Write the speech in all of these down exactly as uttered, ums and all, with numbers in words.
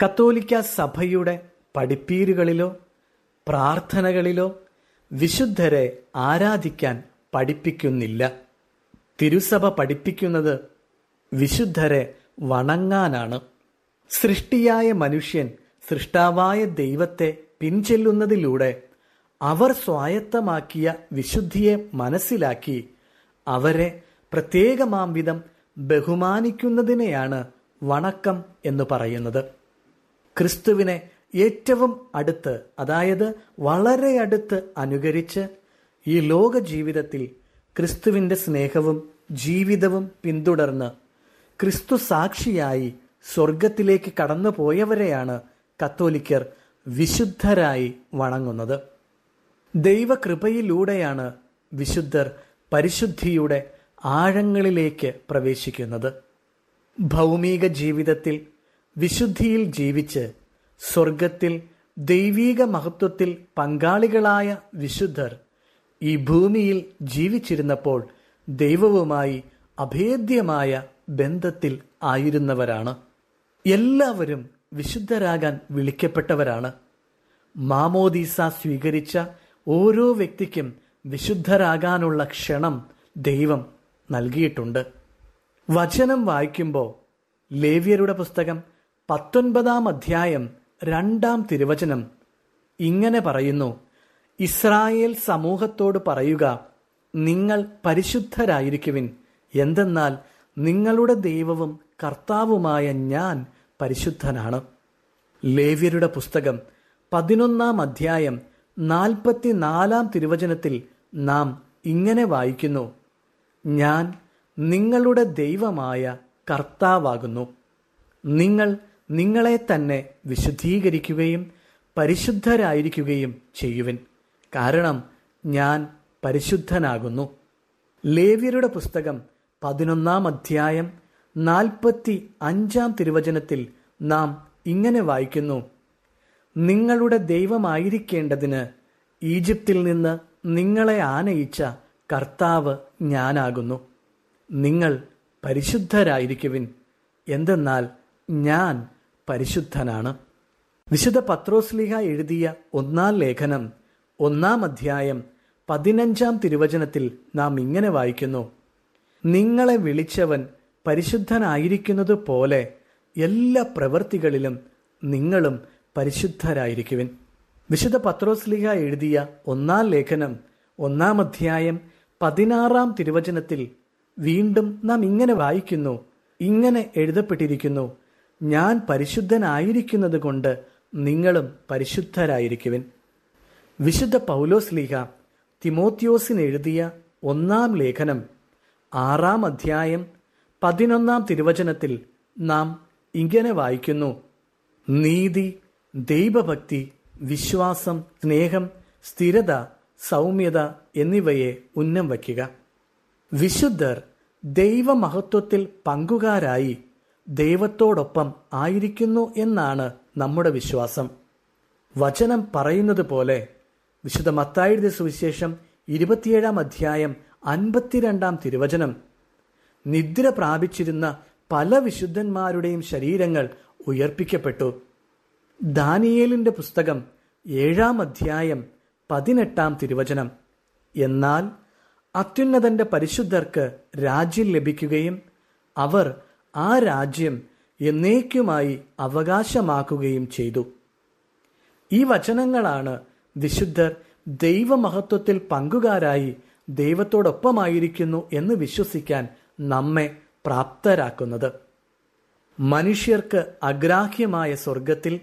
കത്തോലിക്ക സഭയുടെ പഠിപ്പീരുകളിലോ പ്രാർത്ഥനകളിലോ വിശുദ്ധരെ ആരാധിക്കാൻ പഠിപ്പിക്കുന്നില്ല. തിരുസഭ പഠിപ്പിക്കുന്നത് വിശുദ്ധരെ വണങ്ങാനാണ്. സൃഷ്ടിയായ മനുഷ്യൻ സൃഷ്ടാവായ ദൈവത്തെ പിൻചെല്ലുന്നതിലൂടെ അവർ സ്വായത്തമാക്കിയ വിശുദ്ധിയെ മനസ്സിലാക്കി അവരെ പ്രത്യേകമാം വിധം ബഹുമാനിക്കുന്നതിനെയാണ് വണക്കം എന്ന് പറയുന്നത്. ക്രിസ്തുവിനെ ഏറ്റവും അടുത്ത്, അതായത് വളരെ അടുത്ത് അനുകരിച്ച് ഈ ലോക ജീവിതത്തിൽ ക്രിസ്തുവിൻ്റെ സ്നേഹവും ജീവിതവും പിന്തുടർന്ന് ക്രിസ്തു സാക്ഷിയായി സ്വർഗത്തിലേക്ക് കടന്നു പോയവരെയാണ് കത്തോലിക്കർ വിശുദ്ധരായി വണങ്ങുന്നത്. ദൈവകൃപയിലൂടെയാണ് വിശുദ്ധർ പരിശുദ്ധിയുടെ ആഴങ്ങളിലേക്ക് പ്രവേശിക്കുന്നത്. ഭൗമിക ജീവിതത്തിൽ വിശുദ്ധിയിൽ ജീവിച്ച് സ്വർഗത്തിൽ ദൈവീക മഹത്വത്തിൽ പങ്കാളികളായ വിശുദ്ധർ ഈ ഭൂമിയിൽ ജീവിച്ചിരുന്നപ്പോൾ ദൈവവുമായി അഭേദ്യമായ ബന്ധത്തിൽ ആയിരുന്നവരാണ്. എല്ലാവരും വിശുദ്ധരാകാൻ വിളിക്കപ്പെട്ടവരാണ്. മാമോദീസ സ്വീകരിച്ച ഓരോ വ്യക്തിക്കും വിശുദ്ധരാകാനുള്ള ക്ഷണം ദൈവം നൽകിയിട്ടുണ്ട്. വചനം വായിക്കുമ്പോൾ ലേവ്യരുടെ പുസ്തകം പത്തൊൻപതാം അധ്യായം രണ്ടാം തിരുവചനം ഇങ്ങനെ പറയുന്നു: ഇസ്രായേൽ സമൂഹത്തോട് പറയുക, നിങ്ങൾ പരിശുദ്ധരായിരിക്കുവിൻ, എന്തെന്നാൽ നിങ്ങളുടെ ദൈവവും കർത്താവുമായ ഞാൻ പരിശുദ്ധനാണ്. ലേവ്യരുടെ പുസ്തകം പതിനൊന്നാം അധ്യായം നാൽപ്പത്തിനാലാം തിരുവചനത്തിൽ നാം ഇങ്ങനെ വായിക്കുന്നു: ഞാൻ നിങ്ങളുടെ ദൈവമായ കർത്താവാകുന്നു. നിങ്ങൾ നിങ്ങളെ തന്നെ വിശുദ്ധീകരിക്കുകയും പരിശുദ്ധരായിരിക്കുകയും ചെയ്യുവിൻ, കാരണം ഞാൻ പരിശുദ്ധനാകുന്നു. ലേവ്യരുടെ പുസ്തകം പതിനൊന്നാം അധ്യായം നാൽപ്പത്തി അഞ്ചാം തിരുവചനത്തിൽ നാം ഇങ്ങനെ വായിക്കുന്നു: നിങ്ങളുടെ ദൈവമായിരിക്കേണ്ടതിന് ഈജിപ്തിൽ നിന്ന് നിങ്ങളെ ആനയിച്ച കർത്താവ് ഞാനാകുന്നു. നിങ്ങൾ പരിശുദ്ധരായിരിക്കുവിൻ, എന്തെന്നാൽ ഞാൻ പരിശുദ്ധനാണ്. വിശുദ്ധ പത്രോസ്ലീഹ എഴുതിയ ഒന്നാം ലേഖനം ഒന്നാം അധ്യായം പതിനഞ്ചാം തിരുവചനത്തിൽ നാം ഇങ്ങനെ വായിക്കുന്നു: നിങ്ങളെ വിളിച്ചവൻ പരിശുദ്ധനായിരിക്കുന്നത് പോലെ എല്ലാ പ്രവൃത്തികളിലും നിങ്ങളും പരിശുദ്ധരായിരിക്കുവിൻ. വിശുദ്ധ പത്രോസ്ലീഹ എഴുതിയ ഒന്നാം ലേഖനം ഒന്നാം അധ്യായം പതിനാറാം തിരുവചനത്തിൽ വീണ്ടും നാം ഇങ്ങനെ വായിക്കുന്നു: ഇങ്ങനെ എഴുതപ്പെട്ടിരിക്കുന്നു, ഞാൻ പരിശുദ്ധനായിരിക്കുന്നത് കൊണ്ട് നിങ്ങളും പരിശുദ്ധരായിരിക്കുവിൻ. വിശുദ്ധ പൗലോസ്ലീഹ തിമോത്തിയോസിന് എഴുതിയ ഒന്നാം ലേഖനം ആറാം അധ്യായം പതിനൊന്നാം തിരുവചനത്തിൽ നാം ഇങ്ങനെ വായിക്കുന്നു: നീതി, ദൈവഭക്തി, വിശ്വാസം, സ്നേഹം, സ്ഥിരത, സൗമ്യത എന്നിവയെ ഉന്നം വയ്ക്കുക. വിശുദ്ധർ ദൈവമഹത്വത്തിൽ പങ്കുകാരായി ദൈവത്തോടൊപ്പം ആയിരിക്കുന്നു എന്നാണ് നമ്മുടെ വിശ്വാസം. വചനം പറയുന്നത് പോലെ വിശുദ്ധ മത്തായിയുടെ സുവിശേഷം ഇരുപത്തിയേഴാം അധ്യായം അൻപത്തിരണ്ടാം തിരുവചനം: നിദ്ര പ്രാപിച്ചിരുന്ന പല വിശുദ്ധന്മാരുടെയും ശരീരങ്ങൾ ഉയർപ്പിക്കപ്പെട്ടു. ദാനിയേലിന്റെ പുസ്തകം ഏഴാം അധ്യായം പതിനെട്ടാം തിരുവചനം: എന്നാൽ അത്യുന്നതന്റെ പരിശുദ്ധർക്ക് രാജ്യം ലഭിക്കുകയും അവർ ആ രാജ്യം എന്നേക്കുമായി അവകാശമാക്കുകയും ചെയ്തു. ഈ വചനങ്ങളാണ് വിശുദ്ധർ ദൈവമഹത്വത്തിൽ പങ്കുകാരായി ദൈവത്തോടൊപ്പമായിരിക്കുന്നു എന്ന് വിശ്വസിക്കാൻ നമ്മെ പ്രാപ്തരാക്കുന്നത്. മനുഷ്യർക്ക് അഗ്രാഹ്യമായ സ്വർഗത്തിൽ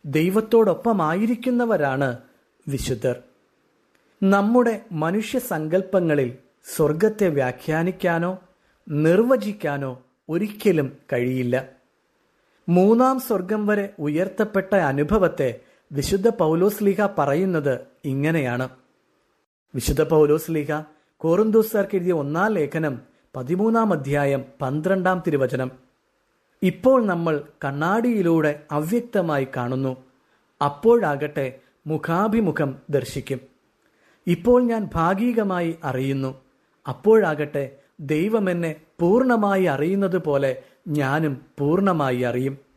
ദൈവത്തോടൊപ്പമായിരിക്കുന്നവരാണ് വിശുദ്ധർ. നമ്മുടെ മനുഷ്യ സങ്കല്പങ്ങളിൽ സ്വർഗത്തെ വ്യാഖ്യാനിക്കാനോ നിർവചിക്കാനോ ഒരിക്കലും കഴിയില്ല. മൂന്നാം സ്വർഗം വരെ ഉയർത്തപ്പെട്ട അനുഭവത്തെ വിശുദ്ധ പൗലോസ്ലീഹ പറയുന്നത് ഇങ്ങനെയാണ്. വിശുദ്ധ പൗലോസ്ലീഹ കൊറിന്തോസ്യർക്ക് എഴുതിയ ഒന്നാം ലേഖനം പതിമൂന്നാം അധ്യായം പന്ത്രണ്ടാം തിരുവചനം: ഇപ്പോൾ നമ്മൾ കണ്ണാടിയിലൂടെ അവ്യക്തമായി കാണുന്നു, അപ്പോഴാകട്ടെ മുഖാഭിമുഖം ദർശിക്കും. ഇപ്പോൾ ഞാൻ ഭാഗികമായി അറിയുന്നു, അപ്പോഴാകട്ടെ ദൈവം എന്നെ പൂർണ്ണമായി അറിയുന്നത് പോലെ ഞാനും പൂർണ്ണമായി അറിയും.